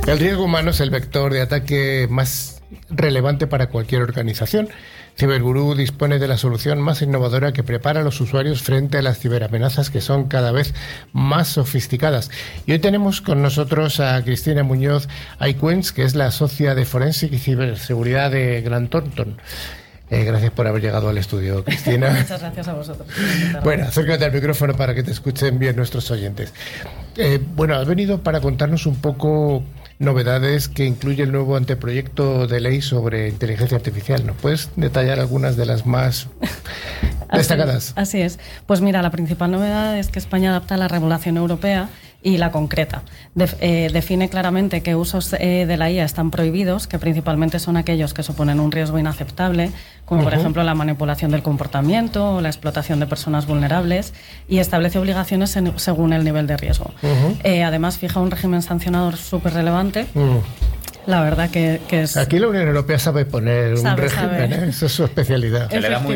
El riesgo humano es el vector de ataque más relevante para cualquier organización. Cyberguru dispone de la solución más innovadora que prepara a los usuarios frente a las ciberamenazas que son cada vez más sofisticadas. Y hoy tenemos con nosotros a Cristina Muñoz Aycuens, que es la socia de Forensic y Ciberseguridad de Grant Thornton. Gracias por haber llegado al estudio, Cristina. Muchas gracias a vosotros. Bueno, acércate al micrófono para que te escuchen bien nuestros oyentes. Has venido para contarnos un poco novedades que incluye el nuevo anteproyecto de ley sobre inteligencia artificial. ¿Nos puedes detallar algunas de las más destacadas? Así es. Pues mira, la principal novedad es que España adapta la regulación europea y la concreta. Define claramente qué usos de la IA están prohibidos, que principalmente son aquellos que suponen un riesgo inaceptable, como por ejemplo la manipulación del comportamiento o la explotación de personas vulnerables, y establece obligaciones según el nivel de riesgo. Además, fija un régimen sancionador súper relevante. La verdad que es... Aquí la Unión Europea sabe poner un régimen, esa es su especialidad. Se le da muy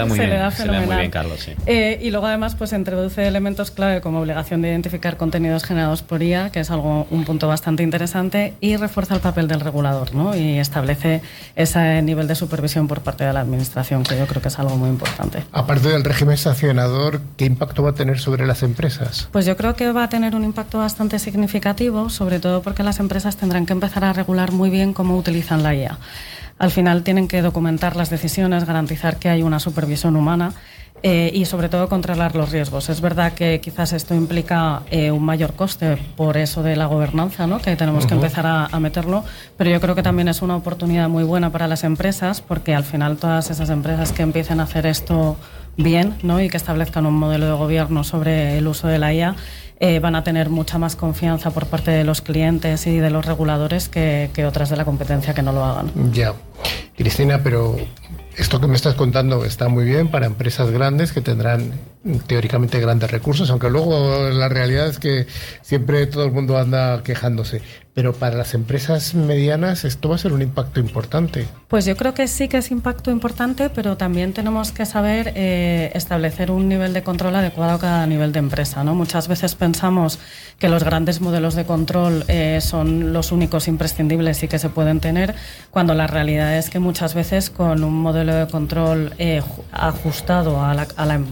bien, Carlos. Sí. Y luego además pues introduce elementos clave como obligación de identificar contenidos generados por IA, que es un punto bastante interesante, y refuerza el papel del regulador, ¿no? Y establece ese nivel de supervisión por parte de la administración, que yo creo que es algo muy importante. Aparte del régimen sancionador, ¿qué impacto va a tener sobre las empresas? Pues yo creo que va a tener un impacto bastante significativo, sobre todo porque las empresas tendrán que empezar a regular muy bien cómo utilizan la IA. Al final tienen que documentar las decisiones, garantizar que hay una supervisión humana y sobre todo controlar los riesgos. Es verdad que quizás esto implica un mayor coste por eso de la gobernanza, ¿no? Que tenemos que empezar a meterlo, pero yo creo que también es una oportunidad muy buena para las empresas, porque al final todas esas empresas que empiecen a hacer esto bien, ¿no? Y que establezcan un modelo de gobierno sobre el uso de la IA, van a tener mucha más confianza por parte de los clientes y de los reguladores que otras de la competencia que no lo hagan. Ya, Cristina, pero esto que me estás contando está muy bien para empresas grandes que tendrán teóricamente grandes recursos, aunque luego la realidad es que siempre todo el mundo anda quejándose. Pero para las empresas medianas esto va a ser un impacto importante. Pues yo creo que sí que es impacto importante, pero también tenemos que saber establecer un nivel de control adecuado a cada nivel de empresa, ¿no? Muchas veces pensamos que los grandes modelos de control son los únicos imprescindibles y que se pueden tener, cuando la realidad es que muchas veces con un modelo de control ajustado al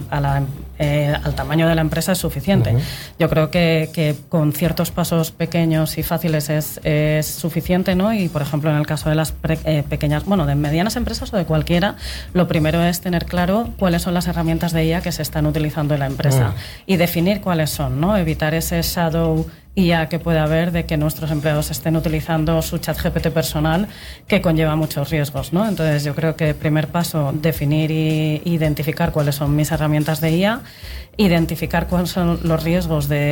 tamaño de la empresa es suficiente. Yo creo que con ciertos pasos pequeños y fáciles es suficiente, ¿no? Y por ejemplo en el caso de las pequeñas, de medianas empresas o de cualquiera, lo primero es tener claro cuáles son las herramientas de IA que se están utilizando en la empresa y definir cuáles son, ¿no? Evitar ese shadow IA que puede haber de que nuestros empleados estén utilizando su chat GPT personal, que conlleva muchos riesgos, ¿no? Entonces yo creo que primer paso, definir e identificar cuáles son mis herramientas de IA, identificar cuáles son los riesgos de